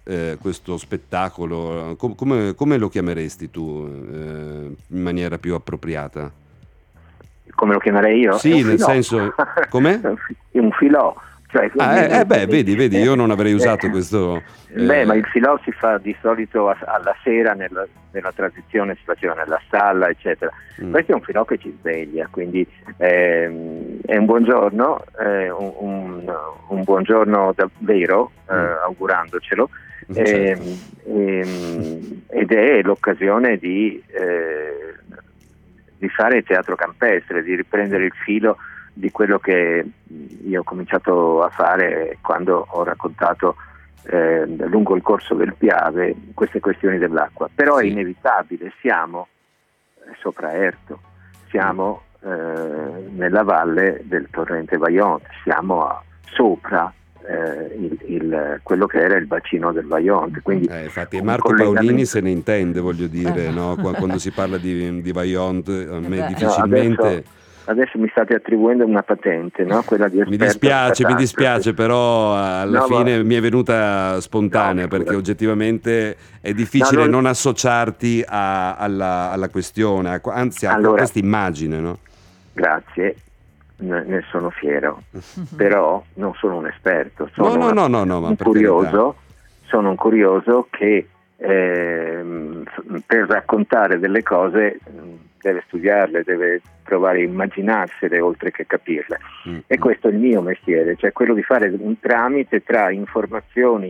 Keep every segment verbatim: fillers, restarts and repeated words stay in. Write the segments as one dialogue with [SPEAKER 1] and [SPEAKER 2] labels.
[SPEAKER 1] eh, questo spettacolo? Com- come, come lo chiameresti tu eh, in maniera più appropriata?
[SPEAKER 2] Come lo chiamerei io?
[SPEAKER 1] Sì, nel senso, com'è?
[SPEAKER 2] È un filò. Cioè,
[SPEAKER 1] Ah, eh, eh, beh, vedi, vedi, io non avrei usato
[SPEAKER 2] eh,
[SPEAKER 1] questo... Eh...
[SPEAKER 2] Beh, ma il filò si fa di solito a, alla sera, nella, nella tradizione si faceva nella stalla, eccetera. Mm. Questo è un filò che ci sveglia, quindi ehm, è un buongiorno, eh, un, un, un buongiorno davvero, eh, mm. augurandocelo, certo. ehm, ehm, ed è l'occasione di, eh, di fare teatro campestre, di riprendere il filo di quello che io ho cominciato a fare quando ho raccontato eh, lungo il corso del Piave queste questioni dell'acqua. Però sì. È inevitabile, siamo sopra Erto, siamo eh, nella valle del torrente Vajont, siamo a, sopra eh, il, il, quello che era il bacino del Vajont. Quindi
[SPEAKER 1] eh, infatti Marco collegamento... Paolini se ne intende, voglio dire, no? Quando si parla di, di Vajont, a me eh difficilmente...
[SPEAKER 2] No, adesso... Adesso mi state attribuendo una patente, no? Quella di
[SPEAKER 1] mi dispiace, mi dispiace, però alla
[SPEAKER 2] no,
[SPEAKER 1] fine
[SPEAKER 2] ma...
[SPEAKER 1] mi è venuta spontanea, no, perché oggettivamente è difficile no, non... non associarti a, alla, alla questione, anzi a allora, questa immagine, no?
[SPEAKER 2] Grazie, ne sono fiero, però non sono un esperto, sono
[SPEAKER 1] no, no,
[SPEAKER 2] una,
[SPEAKER 1] no, no, ma
[SPEAKER 2] un curioso, sono un curioso che eh, per raccontare delle cose deve studiarle, deve provare a immaginarsele oltre che capirle. Mm. E questo è il mio mestiere, cioè quello di fare un tramite tra informazioni,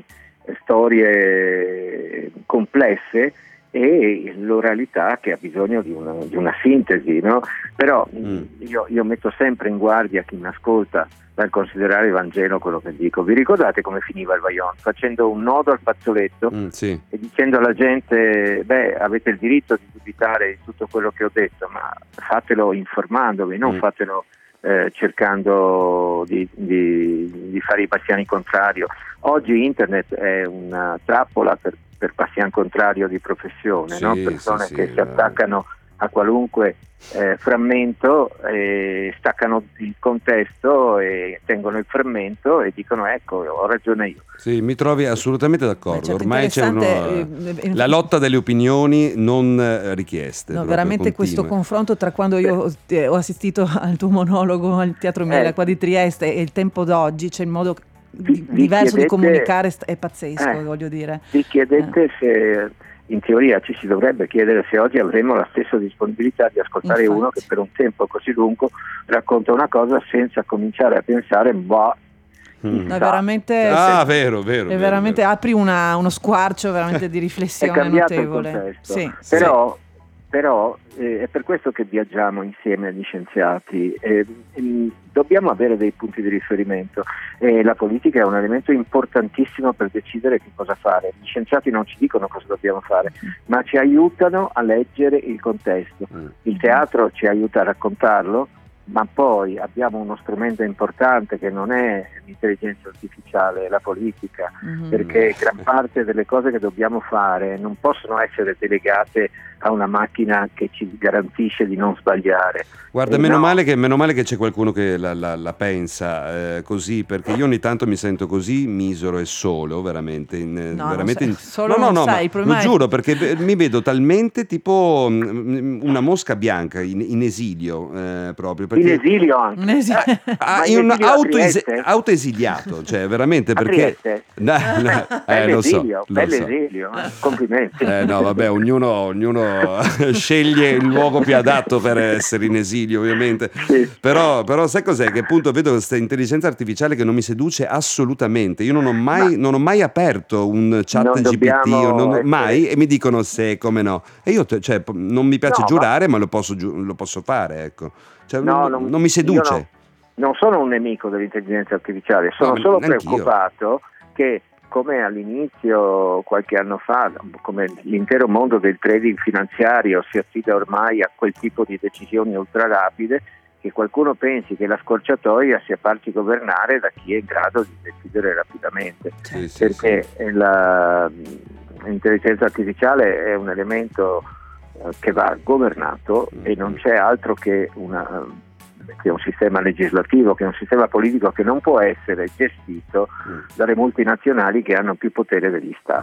[SPEAKER 2] storie complesse e l'oralità che ha bisogno di una, di una sintesi, no? Però mm. io, io metto sempre in guardia chi mi ascolta dal considerare il Vangelo quello che dico. Vi ricordate come finiva il Vajont? Facendo un nodo al fazzoletto
[SPEAKER 1] mm, sì.
[SPEAKER 2] e dicendo alla gente, beh, avete il diritto di dubitare di tutto quello che ho detto, ma fatelo informandovi, non mm. fatelo eh, cercando di, di, di fare i passiani contrario. Oggi internet è una trappola per, per passian contrario di professione,
[SPEAKER 1] sì,
[SPEAKER 2] no? Persone
[SPEAKER 1] sì,
[SPEAKER 2] che
[SPEAKER 1] sì,
[SPEAKER 2] si attaccano a qualunque eh, frammento, eh, staccano il contesto e tengono il frammento e dicono ecco, ho ragione io.
[SPEAKER 1] Sì, mi trovi assolutamente d'accordo.
[SPEAKER 3] Certo,
[SPEAKER 1] ormai c'è uno, eh, la lotta delle opinioni non richieste.
[SPEAKER 3] No, veramente
[SPEAKER 1] continue.
[SPEAKER 3] Questo confronto tra quando io ho assistito al tuo monologo al Teatro Mille Acqua di Trieste e il tempo d'oggi, c'è il modo di,
[SPEAKER 2] vi
[SPEAKER 3] diverso
[SPEAKER 2] chiedete,
[SPEAKER 3] di comunicare, è pazzesco,
[SPEAKER 2] eh,
[SPEAKER 3] voglio dire.
[SPEAKER 2] Vi chiedete
[SPEAKER 3] eh.
[SPEAKER 2] se, in teoria ci si dovrebbe chiedere se oggi avremo la stessa disponibilità di ascoltare
[SPEAKER 3] Infatti.
[SPEAKER 2] uno che per un tempo così lungo racconta una cosa senza cominciare a pensare, boh,
[SPEAKER 3] Mm. È veramente,
[SPEAKER 1] ah,
[SPEAKER 3] se,
[SPEAKER 1] vero, vero,
[SPEAKER 3] è veramente
[SPEAKER 1] vero.
[SPEAKER 3] apri una, uno squarcio veramente di riflessione
[SPEAKER 2] è cambiato
[SPEAKER 3] notevole.
[SPEAKER 2] Il contesto.
[SPEAKER 3] Sì,
[SPEAKER 2] però, sì. però eh, è per questo che viaggiamo insieme agli scienziati. Eh, eh, dobbiamo avere dei punti di riferimento. Eh, la politica è un elemento importantissimo per decidere che cosa fare. Gli scienziati non ci dicono cosa dobbiamo fare, ma ci aiutano a leggere il contesto. Il teatro ci aiuta a raccontarlo, ma poi abbiamo uno strumento importante che non è l'intelligenza artificiale, è la politica, mm-hmm. perché gran parte delle cose che dobbiamo fare non possono essere delegate a una macchina che ci garantisce di non sbagliare.
[SPEAKER 1] Guarda,
[SPEAKER 2] eh,
[SPEAKER 1] meno,
[SPEAKER 2] no.
[SPEAKER 1] male che, meno male che c'è qualcuno che la, la, la pensa eh, così, perché io ogni tanto mi sento così misero e solo, veramente. In,
[SPEAKER 3] no,
[SPEAKER 1] veramente
[SPEAKER 3] sei,
[SPEAKER 1] in...
[SPEAKER 3] solo
[SPEAKER 1] no, no, no,
[SPEAKER 3] sai,
[SPEAKER 1] ma lo è... giuro, perché mi vedo talmente tipo una mosca bianca in, in esilio eh, proprio. Perché...
[SPEAKER 2] In esilio anche?
[SPEAKER 3] In esilio.
[SPEAKER 2] Eh,
[SPEAKER 1] ah,
[SPEAKER 2] in
[SPEAKER 1] un
[SPEAKER 2] esilio
[SPEAKER 1] autoes- autoesiliato, cioè veramente
[SPEAKER 2] a
[SPEAKER 1] perché...
[SPEAKER 2] No,
[SPEAKER 1] no, eh, lo so,
[SPEAKER 2] esilio,
[SPEAKER 1] lo so.
[SPEAKER 2] esilio, eh. Complimenti.
[SPEAKER 1] Eh, no, vabbè, ognuno, ognuno sceglie il luogo più adatto per essere in esilio, ovviamente.
[SPEAKER 2] Sì.
[SPEAKER 1] Però, però sai cos'è? Che appunto vedo questa intelligenza artificiale che non mi seduce assolutamente. Io non ho mai, non ho mai aperto un chat G P T, o non, essere... mai, e mi dicono se, come no. E io, cioè, non mi piace no, giurare, ma... ma lo posso, lo posso fare, ecco. Cioè,
[SPEAKER 2] no,
[SPEAKER 1] non,
[SPEAKER 2] non,
[SPEAKER 1] non mi seduce.
[SPEAKER 2] No, non sono un nemico dell'intelligenza artificiale, sono
[SPEAKER 1] no,
[SPEAKER 2] solo
[SPEAKER 1] anch'io.
[SPEAKER 2] preoccupato che, come all'inizio, qualche anno fa, come l'intero mondo del trading finanziario si affida ormai a quel tipo di decisioni ultra rapide, che qualcuno pensi che la scorciatoia sia farci governare da chi è in grado di decidere rapidamente.
[SPEAKER 1] Sì, sì,
[SPEAKER 2] perché
[SPEAKER 1] sì.
[SPEAKER 2] La, l'intelligenza artificiale è un elemento che va governato mm-hmm. e non c'è altro che una... che è un sistema legislativo, che è un sistema politico che non può essere gestito mm. dalle multinazionali che hanno più potere degli stati.